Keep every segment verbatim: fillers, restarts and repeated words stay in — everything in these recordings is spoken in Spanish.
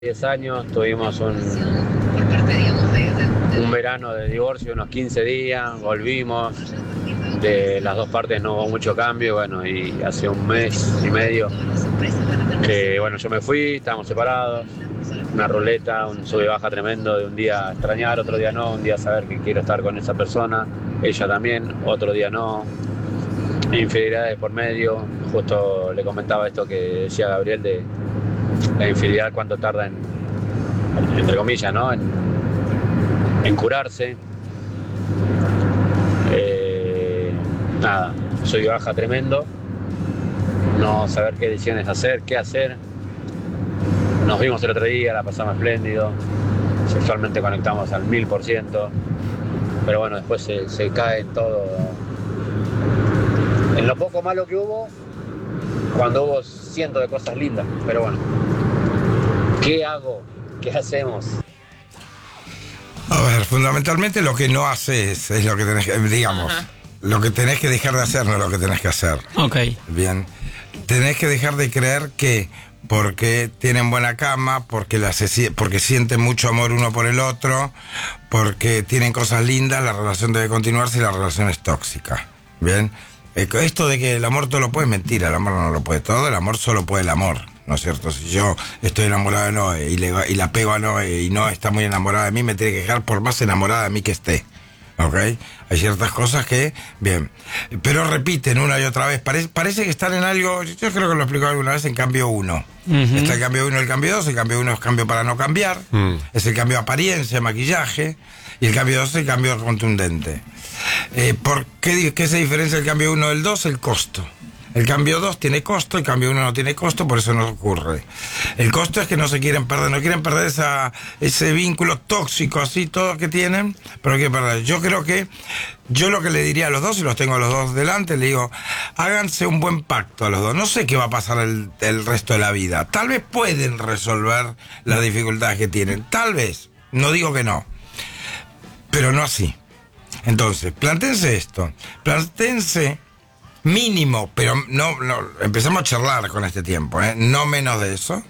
diez años, tuvimos un, un verano de divorcio, unos quince días, volvimos, de las dos partes no hubo mucho cambio, bueno, y hace un mes y medio que, bueno, yo me fui, estábamos separados, una ruleta, un sube y baja tremendo, de un día extrañar, otro día no, un día saber que quiero estar con esa persona, ella también, otro día no, infidelidades por medio, justo le comentaba esto que decía Gabriel de la infidelidad, cuánto tarda en, entre comillas, ¿no? En, en curarse. Eh, nada, soy baja tremendo. No saber qué decisiones hacer, qué hacer. Nos vimos el otro día, la pasamos espléndido. Sexualmente conectamos al mil por ciento. Pero bueno, después se, se cae en todo. En lo poco malo que hubo, cuando hubo cientos de cosas lindas. Pero bueno, ¿qué hago? ¿Qué hacemos? A ver, fundamentalmente lo que no haces es lo que tenés que, digamos, Ajá. lo que tenés que dejar de hacer no es lo que tenés que hacer. Ok. Bien. Tenés que dejar de creer que porque tienen buena cama, porque, la, porque sienten mucho amor uno por el otro, porque tienen cosas lindas, la relación debe continuarse y la relación es tóxica. Bien. Esto de que el amor todo lo puede es mentira, el amor no lo puede todo, el amor solo puede el amor, ¿no es cierto? Si yo estoy enamorado de Noé y, le, y la pego a Noé y Noé está muy enamorada de mí, me tiene que dejar por más enamorada de mí que esté, ¿ok? Hay ciertas cosas que, bien, pero repiten una y otra vez, parece, parece que están en algo, yo creo que lo explico alguna vez, en cambio uno. Uh-huh. Está el cambio uno y el cambio dos, el cambio uno es cambio para no cambiar, uh. es el cambio de apariencia, maquillaje, y el cambio dos es el cambio contundente. Eh, ¿Por qué, qué se diferencia el cambio uno del dos? El costo. El cambio dos tiene costo, el cambio uno no tiene costo, por eso no ocurre. El costo es que no se quieren perder, no quieren perder esa, ese vínculo tóxico así, todo que tienen, pero hay que perder. Yo creo que, yo lo que le diría a los dos, y los tengo a los dos delante, le digo, háganse un buen pacto a los dos. No sé qué va a pasar el, el resto de la vida. Tal vez pueden resolver las dificultades que tienen, tal vez, no digo que no, pero no así. Entonces, plantéense esto, plantéense mínimo, pero no, no, empezamos a charlar con este tiempo, ¿eh? No menos de eso,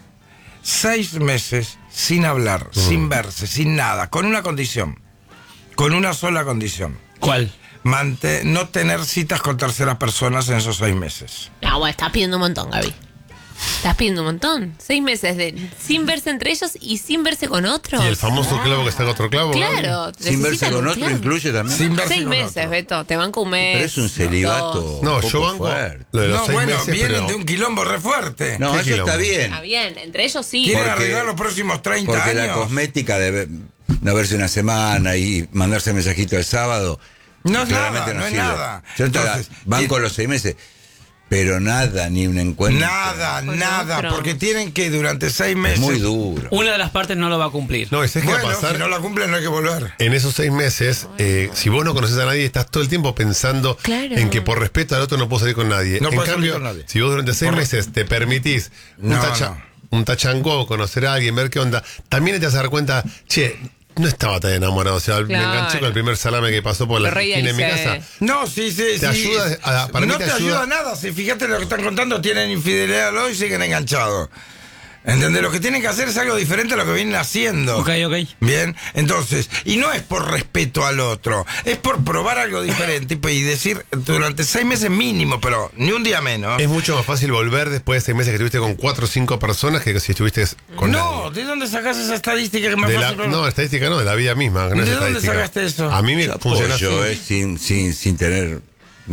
seis meses sin hablar, uh. sin verse, sin nada, con una condición, con una sola condición. ¿Cuál? Mante- no tener citas con terceras personas en esos seis meses. Ah, bueno, estás pidiendo un montón, Gaby. Estás pidiendo un montón. Seis meses de sin verse entre ellos y sin verse con otros. Y el famoso ah. clavo que está en otro clavo. Claro. Sin verse con otro clavo. Incluye también. Sin verse Seis con meses, otro. Beto. Te banco un mes. Pero es un celibato. No, yo banco. Lo de los no, seis bueno, meses, vienen pero... de un quilombo re fuerte. No, eso quilombo? está bien. Está bien. Entre ellos sí. Quieren Porque- arreglar los próximos treinta Porque años. la cosmética de no verse una semana y mandarse mensajito el sábado. No es claramente nada, no es sirve. nada. Yo Entonces, van y- con los seis meses. Pero nada, ni un encuentro. Nada, Con nada, otro. porque tienen que durante seis Es meses. muy duro. Una de las partes no lo va a cumplir. No, ¿sabes qué Bueno, va a pasar? si no la cumplen no hay que volver. En esos seis meses, eh, si vos no conoces a nadie, estás todo el tiempo pensando Claro. en que por respeto al otro no puedo salir con nadie. No en puedes cambio, salir con nadie. si vos durante seis Por- meses te permitís un, No, tacha, no. un tachangó, conocer a alguien, ver qué onda, también te vas a dar cuenta, che, no estaba tan enamorado. O sea, me Claro. enganché con el primer salame que pasó por la Lo esquina de mi reidealicé. casa. No, sí, sí, Te sí. ayuda a- para mí no te te ayuda ayuda- a nada. Si fíjate lo que están contando, tienen infidelidad hoy y siguen enganchados. ¿Entendés? Lo que tienen que hacer es algo diferente a lo que vienen haciendo. Ok, ok. Bien, entonces, y no es por respeto al otro, es por probar algo diferente y, y decir durante seis meses mínimo, pero ni un día menos. Es mucho más fácil volver después de seis meses que estuviste con cuatro o cinco personas que si estuviste con No, nadie. ¿de dónde sacás esa estadística que es más De la, fácil? no, estadística no, de la vida misma. No ¿De es dónde estadística. sacaste eso? A mí me Yo funciona así. apoyo, eh, sin, sin, sin tener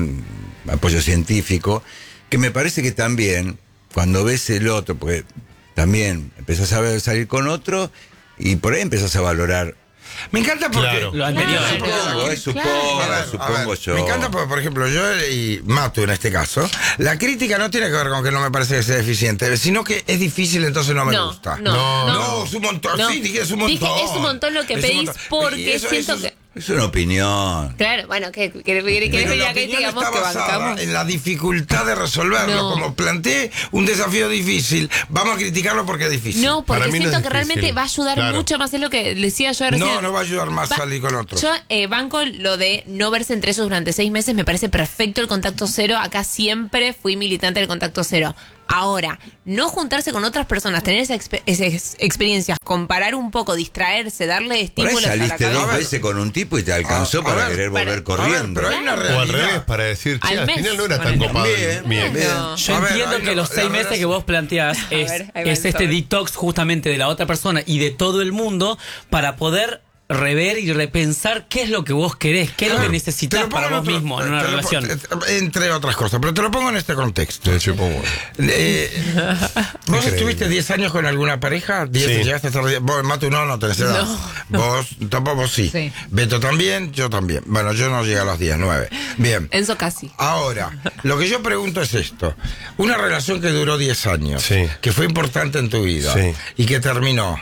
mm, apoyo científico, que me parece que también, cuando ves el otro, porque también empezás a ver, salir con otro, y por ahí empezás a valorar. Me encanta porque... Claro. Lo anterior. Claro. Supongo, eh, supongo, A ver, a supongo ver, yo. Me encanta porque, por ejemplo, yo y Matu en este caso, la crítica no tiene que ver con que no me parece que sea eficiente, sino que es difícil, entonces no me No, gusta. no, No, No, es un montón. No. Sí, dije es un montón. Dije, es un montón lo que Es un pedís montón. Y porque eso- siento eso es- que... Es una opinión. Claro, bueno, ¿qué querés Pero venir la acá y te opinión digamos está que basada bancamos? en la dificultad de resolverlo. No. Como planteé un desafío difícil, vamos a criticarlo porque es difícil. No, porque Para mí no siento es que difícil. realmente va a ayudar Claro. mucho más, es lo que decía yo recién. No, no va a ayudar más Va- salir con otro. Yo eh, banco lo de no verse entre ellos durante seis meses, me parece perfecto el contacto cero. Acá siempre fui militante del contacto cero. Ahora, no juntarse con otras personas, tener esas exper- esas experiencias, comparar un poco, distraerse, darle Por ahí estímulos a la saliste cabeza. dos veces con un tipo y te alcanzó A- a para ver, querer volver para- corriendo. A ver, pero hay una O al realidad. revés, para decir, che, Al al mes, final no era tan ponele. copado Bien, mi ex. bien. No. Yo A ver, entiendo hay que la- los la seis verdad meses es- que vos planteás es, ver, ahí va es el este sobre. detox justamente de la otra persona y de todo el mundo para poder rever y repensar qué es lo que vos querés, qué es lo que Claro, necesitas te lo pongo para en vos otro- mismo en te una lo relación. pongo- te- entre otras cosas, pero te lo pongo en este contexto. Te chupo un huevo. Eh, ¿Vos Increíble. estuviste diez años con alguna pareja? ¿diez Sí. llegaste a estar diez? Vos, Matu, no, no tenés edad. No, Vos, tampoco vos sí. Sí. Beto también, yo también. Bueno, yo no llegué a los diez, nueve. Bien. Enzo casi. Ahora, lo que yo pregunto es esto. Una relación que duró diez años, Sí. que fue importante en tu vida Sí. y que terminó.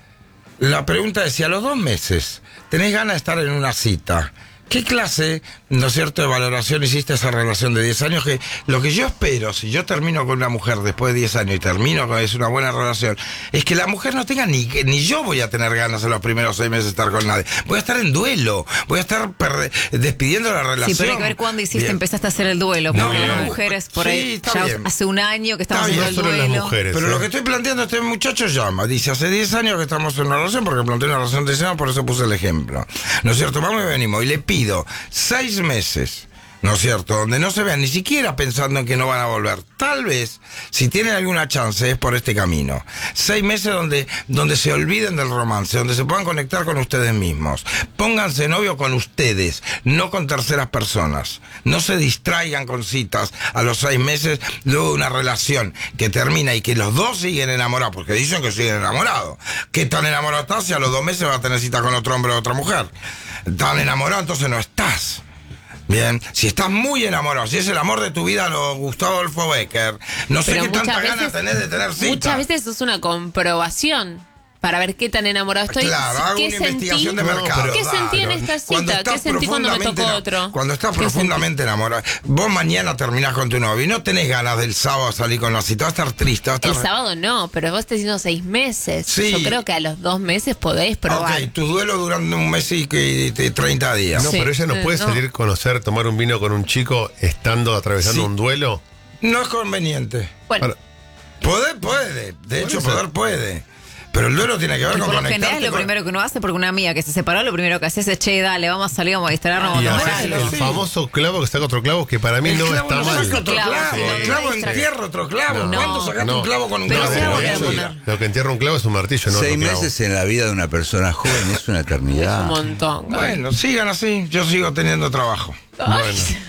La pregunta es si a los dos meses tenés ganas de estar en una cita, ¿qué clase, no es cierto, de valoración hiciste esa relación de diez años? Que lo que yo espero, si yo termino con una mujer después de diez años y termino con es una buena relación, es que la mujer no tenga ni, ni yo voy a tener ganas en los primeros seis meses de estar con nadie. Voy a estar en duelo, voy a estar perde- despidiendo la relación. Sí, pero hay que ver cuándo hiciste, Bien. empezaste a hacer el duelo, No, porque no, las no. mujeres por Sí, ahí está ya bien. hace un año que estamos Está haciendo bien, el solo las duelo. mujeres. Pero ¿eh? lo que estoy planteando, este muchacho llama, dice, hace diez años que estamos en una relación, porque planteé una relación de diez años, por eso puse el ejemplo. ¿No es cierto? Vamos y venimos, y le pido seis meses, ¿no es cierto? Donde no se vean ni siquiera pensando en que no van a volver. Tal vez, si tienen alguna chance, es por este camino. Seis meses donde, donde se olviden del romance, donde se puedan conectar con ustedes mismos. Pónganse novio con ustedes, no con terceras personas. No se distraigan con citas a los seis meses, luego de una relación que termina y que los dos siguen enamorados, porque dicen que siguen enamorados. ¿Qué tan enamorado estás si a los dos meses vas a tener cita con otro hombre o otra mujer? Tan enamorado, entonces no estás. Bien, si estás muy enamorado, si es el amor de tu vida, lo Gustavo Adolfo Becker, no sé Pero qué tanta muchas ganas veces- tenés de tener cita. Muchas veces es una comprobación para ver qué tan enamorado estoy. Claro, hago ¿Qué una sentí? investigación de No, mercado. pero- ¿Qué sentí en claro. esta cita? Cuando ¿Qué estás sentí cuando me profundamente tocó ena- otro? Cuando estás ¿Qué profundamente enamorado, vos mañana terminás con tu novio y no tenés ganas del sábado salir con la cita, vas a estar triste, vas a El estar... sábado no, pero vos estás diciendo seis meses. Sí. Yo creo que a los dos meses podéis probar. Ok, tu duelo durando un mes y, que- y treinta días. No, Sí. pero ella no Eh, puede no. salir a conocer, tomar un vino con un chico estando atravesando Sí. un duelo. No es conveniente. Bueno, Para- Poder puede, de hecho ser. poder puede. Pero el duelo tiene que ver Y con por lo conectarte general es lo con- primero que uno hace, porque una amiga que se separó, lo primero que hace es, che, dale, vamos a salir, vamos a distraernos, Y vamos a haces tomar el algo. sí. famoso clavo que saca otro clavo, que para mí El no clavo está no mal. saca otro Clavo, clavo. sí, El no, clavo no, entierra otro clavo. No. ¿Cuándo sacaste No. un clavo con un Pero clavo? sí algo lo, que que- poner. lo que entierra un clavo es un martillo, no Seis otro clavo. meses en la vida de una persona joven es una es eternidad. un montón. Bueno, sigan así. Yo sigo teniendo trabajo. Bueno.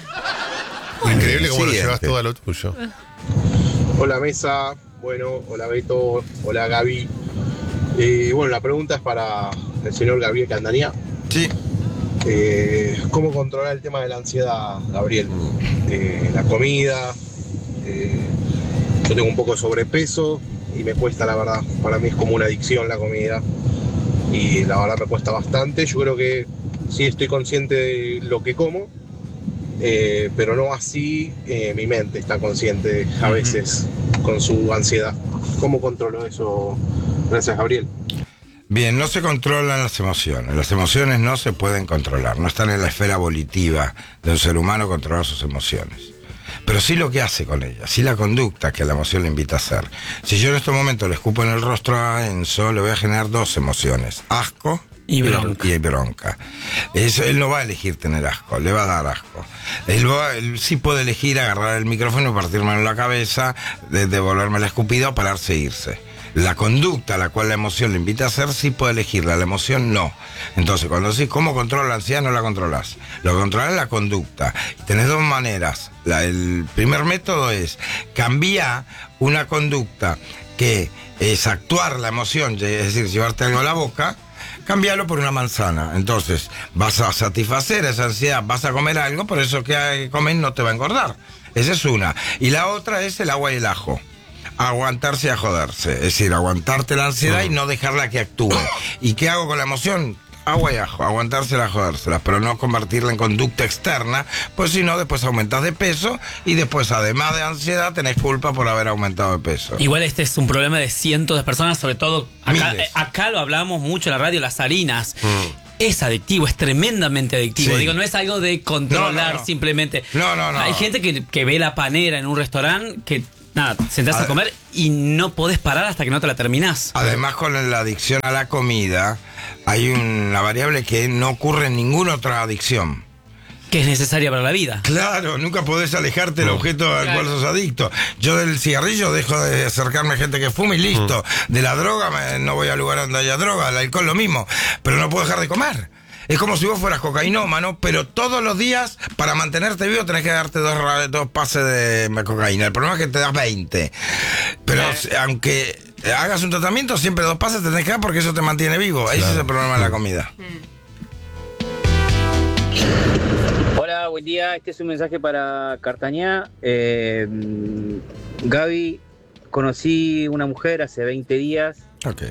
Increíble cómo lo Siguiente. llevas todo a lo tuyo. Hola Mesa, bueno, hola Beto, hola Gaby. Eh, bueno, la pregunta es para el señor Gabriel Candanía. Sí. Eh, ¿Cómo controlar el tema de la ansiedad, Gabriel? Eh, la comida, eh, yo tengo un poco de sobrepeso y me cuesta, la verdad. Para mí es como una adicción la comida y la verdad me cuesta bastante. Yo creo que sí estoy consciente de lo que como, eh, pero no así eh, mi mente está consciente a veces con su ansiedad. ¿Cómo controlo eso? Gracias, Gabriel. Bien, no se controlan las emociones. Las emociones no se pueden controlar. No están en la esfera volitiva de un ser humano controlar sus emociones. Pero sí lo que hace con ellas, sí la conducta que la emoción le invita a hacer. Si yo en este momento le escupo en el rostro a Enzo, le voy a generar dos emociones: asco Y bronca. Y bronca. Eso, él no va a elegir tener asco, le va a dar asco. Él, va, él sí puede elegir agarrar el micrófono y partírmelo en la cabeza, de, devolverme la escupida o pararse e irse. La conducta a la cual la emoción le invita a hacer, sí puede elegirla, la emoción no. Entonces, cuando decís cómo controla la ansiedad, no la controlás. Lo que controlás es la conducta. Y tenés dos maneras. La, el primer método es cambiar una conducta que es actuar la emoción, es decir, llevarte algo a la boca, cambiarlo por una manzana. Entonces, vas a satisfacer esa ansiedad, vas a comer algo, por eso que comer no te va a engordar. Esa es una. Y la otra es el agua y el ajo. Aguantarse y a joderse. Es decir, aguantarte la ansiedad y no dejarla que actúe. ¿Y qué hago con la emoción? Agua y ajo, aguantársela, jodérselas, pero no convertirla en conducta externa, pues si no, después aumentas de peso y después, además de ansiedad, tenés culpa por haber aumentado de peso. Igual este es un problema de cientos de personas, sobre todo acá, Miles. eh, acá lo hablamos mucho en la radio, las harinas. Es adictivo, es tremendamente adictivo. Sí. Digo, no es algo de controlar No, no, no. simplemente. No, no, no. Hay gente que, que ve la panera en un restaurante que nada, sentás a A- comer y no podés parar hasta que no te la terminás. Además, con la adicción a la comida, hay una variable que no ocurre en ninguna otra adicción. Que es necesaria para la vida. Claro, nunca podés alejarte del objeto al cual sos adicto. Yo del cigarrillo dejo de acercarme a gente que fume y listo. De la droga me- no voy al lugar donde haya droga, el alcohol lo mismo. Pero no puedo dejar de comer. Es como si vos fueras cocainómano, pero todos los días, para mantenerte vivo, tenés que darte dos, ra- dos pases de cocaína. El problema es que te das veinte. Pero si- aunque hagas un tratamiento, siempre dos pases te tenés que dar porque eso te mantiene vivo. Ese es el problema de la comida. Hola, buen día. Este es un mensaje para Cartañá. Eh, Gaby, conocí una mujer hace veinte días Ok.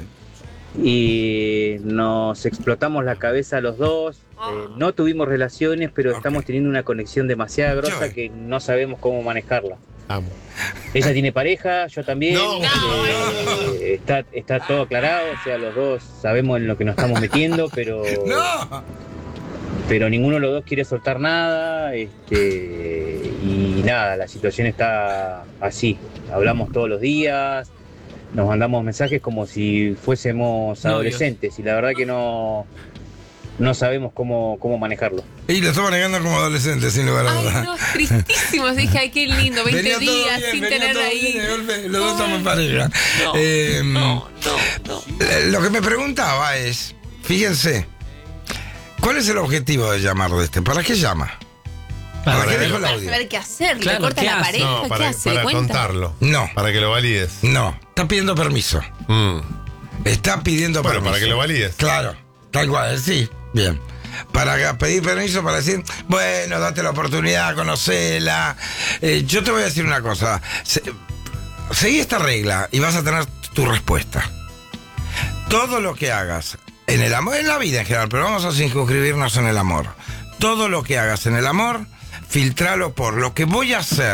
y nos explotamos la cabeza los dos. Eh, no tuvimos relaciones, pero Ok. estamos teniendo una conexión demasiado grosa Joey. que no sabemos cómo manejarla. Amo. Ella tiene pareja, yo también. No. Eh, está, está todo aclarado, o sea, los dos sabemos en lo que nos estamos metiendo, pero... ¡No! pero ninguno de los dos quiere soltar nada, este, y nada, la situación está así. Hablamos todos los días, nos mandamos mensajes como si fuésemos Novios. adolescentes, y la verdad que no, no sabemos cómo, cómo manejarlo. Y lo estamos negando como adolescente, sin lugar a Ay, dudas. no, tristísimos. Dije, ay, qué lindo, veinte Venía todo días bien, sin venía tener todo ahí. bien, de golpe los dos estamos en pareja. No, Eh, no, no, no. eh, Lo que me preguntaba es, fíjense, ¿cuál es el objetivo de llamar de este? ¿Para qué llama? ¿Para Para qué ver- dejo el Para audio? saber qué hacer, le Claro, corta ¿qué la hace? pareja, No, ¿qué para, hace? para ¿Le cuenta? contarlo. No, Para que lo valides. no, está pidiendo permiso. Mm. Está pidiendo Bueno, permiso. para que lo valides. Claro, tal cual, sí, bien. Para pedir permiso, para decir, bueno, date la oportunidad, conocela. Eh, yo te voy a decir una cosa. Se- seguí esta regla y vas a tener tu respuesta. Todo lo que hagas en el amor, en la vida en general, pero vamos a circunscribirnos en el amor. Todo lo que hagas en el amor, filtralo por lo que voy a hacer.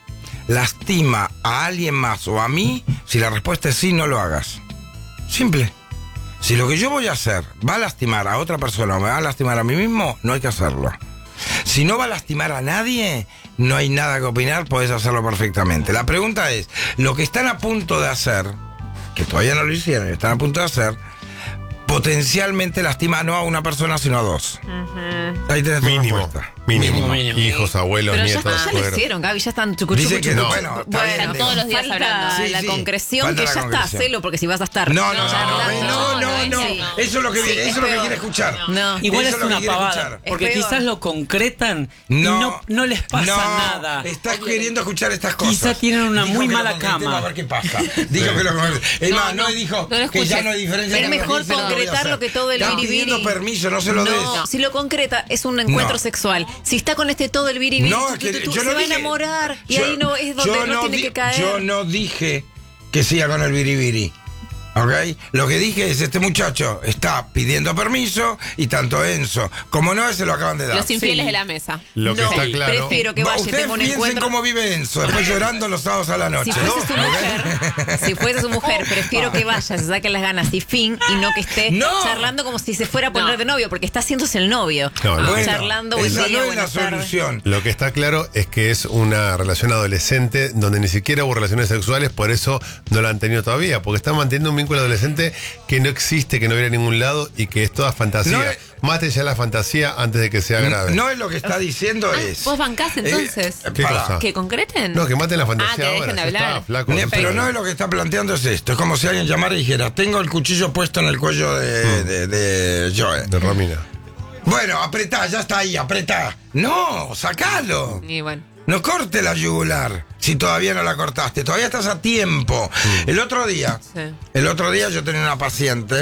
¿Lastima a alguien más o a mí? Si la respuesta es sí, no lo hagas. Simple. Si lo que yo voy a hacer va a lastimar a otra persona o me va a lastimar a mí mismo, no hay que hacerlo. Si no va a lastimar a nadie, no hay nada que opinar, podés hacerlo perfectamente. La pregunta es, lo que están a punto de hacer, que todavía no lo hicieron, están a punto de hacer, potencialmente lastima no a una persona, sino a dos. Ahí tenés tu Mínimo. respuesta. Mínimo. Mínimo. Hijos, abuelos, Pero ya, nietos, está, ya lo suegros. hicieron, Gaby, ya están chucu, Dice chucu, que chucu. no, bueno, está bien, Están digo. todos los días falta hablando. Sí, la sí, concreción, falta que la ya concreción. está, hacelo, porque si vas a estar No, no, no, no, charlando- no, no, no. Sí. Eso es lo que, Sí, eso es es lo que peor. quiere escuchar. No. Igual Eso es lo que una quiere pavada, escuchar. porque Es peor. quizás lo concretan y No, no, no les pasa no, nada. Estás queriendo escuchar estas cosas. Quizá tienen una Dijo muy que lo mala concretemos cama. A ver qué pasa. Dijo que lo concretemos. Es No, más, no, no, dijo no lo que ya escuches. no hay diferencia. Es entre mejor lo que dice y lo que voy a concretarlo hacer. que todo el Están biribiri. pidiendo permiso, no se lo des. No, si lo concreta, es un encuentro No. sexual. Si está con este todo el biribiri, No, tú, es que tú, tú, yo se no va a dije- enamorar y yo- ahí no es donde yo no tiene di- que caer. Yo no dije que siga con el biribiri. ¿Ok? Lo que dije es, este muchacho está pidiendo permiso y tanto Enzo como Noé se lo acaban de dar. Los infieles Sí. de la mesa. Lo que No, está claro. Prefiero que Va, vaya y ustedes tenga un piensen encuentro. cómo vive Enzo, después llorando los sábados a la noche. Si fuese su ¿Ok? mujer, si fuese su mujer, prefiero que vaya, se saque las ganas y fin, y no que esté No. charlando como si se fuera a poner No. de novio, porque está haciéndose el novio. No, no. Bueno, charlando, buen esa día, no es la buenas tardes. solución. Lo que está claro es que es una relación adolescente donde ni siquiera hubo relaciones sexuales, por eso no la han tenido todavía, porque están manteniendo un vínculo adolescente que no existe, que no viene a ningún lado y que es toda fantasía. No es- Mate ya la fantasía antes de que sea grave. No es lo que está diciendo Ah, es. ¿vos bancás entonces? Eh, ¿Qué pará. cosa? ¿Que concreten? No, que maten la Ah, fantasía que dejen ahora. de ya hablar. está, flaco, Ne- no pero sé. no es lo que está planteando es esto. Es como si alguien llamara y dijera, tengo el cuchillo puesto en el cuello de, de, de Joe. De Romina. Bueno, apretá, ya está ahí, apretá. No, sacalo. Y bueno. No corte la yugular si todavía no la cortaste. Todavía estás a tiempo. El otro día, Sí. el otro día yo tenía una paciente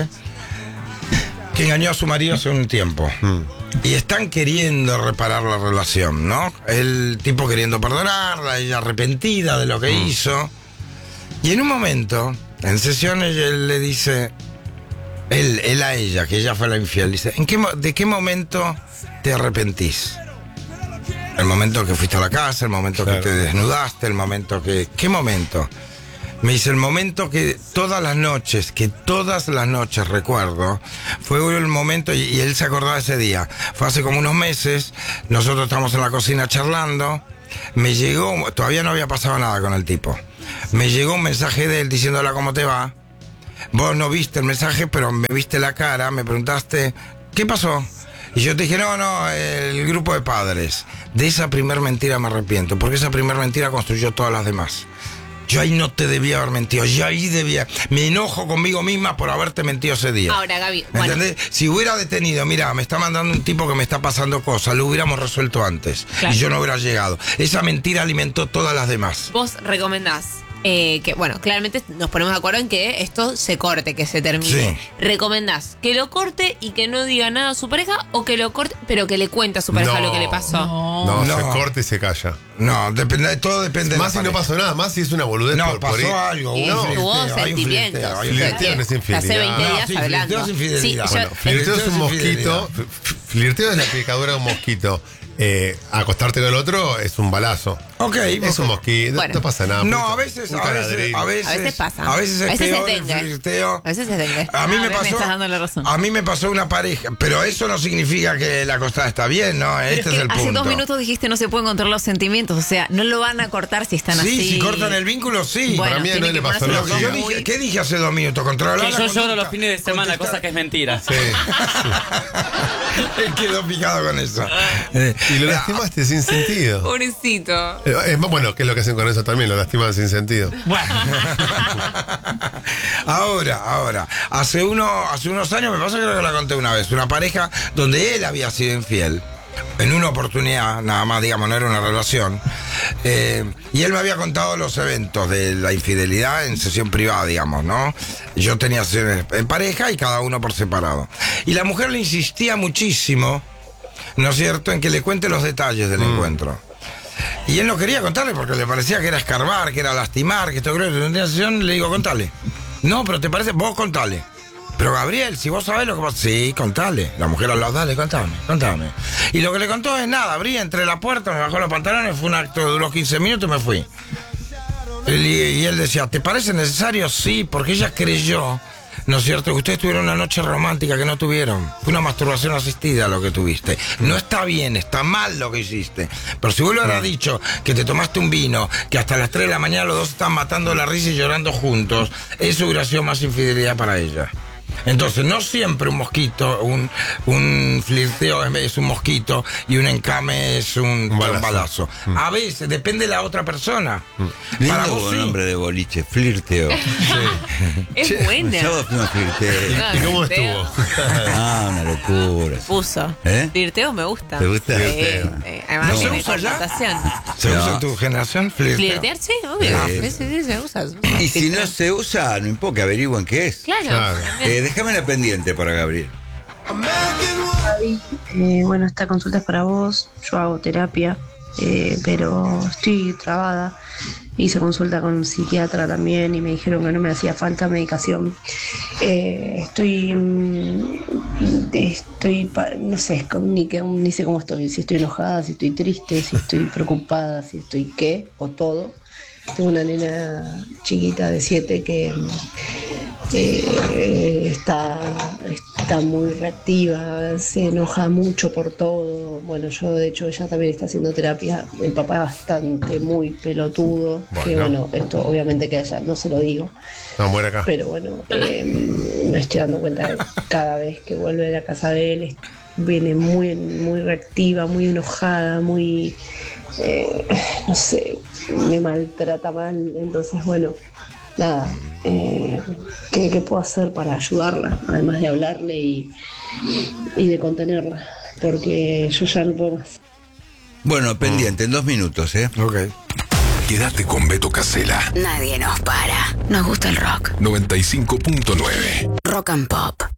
que engañó a su marido hace un tiempo. Y están queriendo reparar la relación, ¿no? El tipo queriendo perdonarla, ella arrepentida de lo que hizo. Y en un momento, en sesiones, él le dice, él, él a ella, que ella fue la infiel, dice, ¿en qué, mo- ¿de qué momento te arrepentís? El momento que fuiste a la casa, el momento Claro. que te desnudaste, el momento que... ¿Qué momento? Me dice, el momento que todas las noches, que todas las noches recuerdo, fue el momento, y, y él se acordaba de ese día, fue hace como unos meses, nosotros estamos en la cocina charlando, me llegó, todavía no había pasado nada con el tipo, me llegó un mensaje de él diciendo hola, ¿cómo te va? Vos no viste el mensaje, pero me viste la cara, me preguntaste, ¿qué pasó? Y yo te dije, no, no, el grupo de padres. De esa primer mentira me arrepiento, porque esa primer mentira construyó todas las demás. Yo ahí no te debía haber mentido, yo ahí debía... Me enojo conmigo misma por haberte mentido ese día. Ahora, Gaby, ¿Me bueno. entendés? Si hubiera detenido, mira, me está mandando un tipo que me está pasando cosas, lo hubiéramos resuelto antes. Claro. Y yo no hubiera llegado. Esa mentira alimentó todas las demás. Vos recomendás eh, que, bueno, claramente nos ponemos de acuerdo en que esto se corte, que se termine. Sí. ¿Recomendás que lo corte y que no diga nada a su pareja o que lo corte, pero que le cuente a su pareja No. lo que le pasó? No, No. se corta y se calla. No, depende, todo depende Más de si la no pareja. pasó nada, más si es una boludez No, por, pasó por ahí. algo. Y hubo un tuvo flirteo, hay un sentimientos. flirteo, hay un Flirteo no es infidelidad. Hace veinte No, días sí, hablando. flirteo es infidelidad. Sí, Bueno, yo- flirteo es un es mosquito. infidelidad. f- f- Flirteo es la picadura de un mosquito. Eh, acostarte con el otro es un balazo. Ok, Es ok. un mosquito, Bueno. no pasa nada. No, Un a veces, a veces, caladril. a veces, A veces pasa. A veces es A veces es peor el dengue. flirteo. A veces es dengue. A mí Ah, me ves, me pasó. estás dando la razón. A mí me pasó una pareja, pero eso no significa que la acostada está bien, ¿no? Este Pero es es el que hace punto. dos minutos dijiste no se pueden controlar los sentimientos, o sea, no lo van a cortar si están Sí, así. si cortan el vínculo, sí. Bueno, Para mí a tiene no le que pasó ponerse Lo nada. que yo muy- dije, ¿qué dije hace dos minutos? Controlar Que la yo lloro conducta, los fines de semana, contestar- cosa que es mentira. Sí. Él quedó picado con eso. Eh, Y lo ah, lastimaste sin sentido. Pobrecito. Eh, Es más bueno, ¿qué es lo que hacen con eso también? Lo lastiman sin sentido. Bueno, Ahora, ahora, hace, uno, hace unos años, me pasa, creo que la conté una vez, una pareja donde él había sido infiel, en una oportunidad, nada más, digamos, no era una relación, eh, y él me había contado los eventos de la infidelidad en sesión privada, digamos, ¿no? Yo tenía sesiones en pareja y cada uno por separado. Y la mujer le insistía muchísimo, ¿no es cierto?, en que le cuente los detalles del encuentro. Y él no quería contarle porque le parecía que era escarbar, que era lastimar, que esto creo que en una sesión le digo, contale. No, pero te parece, vos contale. Pero Gabriel, si vos sabés lo que pasa, sí, contale. La mujer al lado, dale, contame, contame. Y lo que le contó es nada, abrí entre la puerta, me bajó los pantalones, fue un acto que duró quince minutos y me fui. Él- y él decía, ¿te parece necesario? Sí, porque ella creyó, ¿no es cierto?, que ustedes tuvieron una noche romántica que no tuvieron. Fue una masturbación asistida lo que tuviste. No está bien, está mal lo que hiciste. Pero si vos le hubieras dicho que te tomaste un vino, que hasta las tres de la mañana los dos están matando la risa y llorando juntos, eso hubiera sido más infidelidad para ella. Entonces, no siempre un mosquito, un, un flirteo es, es un mosquito y un encame es un, Un balazo. un balazo. A veces, depende de la otra persona. Lindo Para vos sí. nombre de boliche, flirteo. Es buena. Yo fui un flirteo. ¿Y cómo Flirteo. estuvo? Ah, una locura. Puso. ¿Eh? Flirteo me gusta. ¿Te gusta? Sí, Flirteo. sí. Además ¿No se tiene usa ya? connotación. ¿Se No. usa en tu generación? Flirteo. Flirtear, sí, obvio. Sí. Sí, sí, sí, se usa. se usa. Y si no se usa, no importa, que averigüen qué es. Claro. Claro. Eh, déjame la pendiente para Gabriel. Gaby, eh, bueno, esta consulta es para vos. Yo hago terapia, eh, pero estoy trabada. Hice consulta con un psiquiatra también y me dijeron que no me hacía falta medicación. Eh, estoy, mm, estoy, pa- no sé, con- ni, que- ni sé cómo estoy. Si estoy enojada, si estoy triste, si estoy preocupada, si estoy qué, o todo. Tengo una nena chiquita de siete que eh, está, está muy reactiva, se enoja mucho por todo. Bueno, yo de hecho ella también está haciendo terapia. El papá es bastante muy pelotudo, que Bueno. bueno, esto obviamente que a ella no se lo digo, No, muere acá. pero bueno, eh, me estoy dando cuenta que cada vez que vuelve de la casa de él es- viene muy, muy reactiva, muy enojada, muy, eh, no sé, me maltrata mal. Entonces, bueno, nada, eh, ¿qué, qué puedo hacer para ayudarla? Además de hablarle y, y de contenerla, porque yo ya no puedo más. Bueno, pendiente, en dos minutos, ¿eh? Ok. Quédate con Beto Casella. Nadie nos para. Nos gusta el rock. noventa y cinco punto nueve. Rock and Pop.